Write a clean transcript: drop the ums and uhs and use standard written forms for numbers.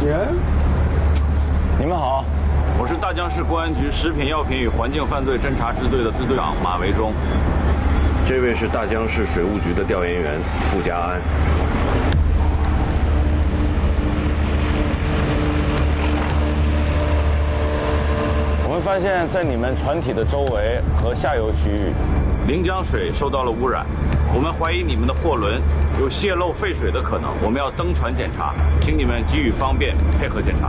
员。 你们好， 我是大江市公安局食品药品与环境犯罪侦查支队的支队长马维忠。 这位是大江市水务局的调研员傅家安。 我们发现，在你们船体的周围和下游区域， 临江水受到了污染，我们怀疑你们的货轮有泄漏废水的可能，我们要登船检查，请你们给予方便，配合检查。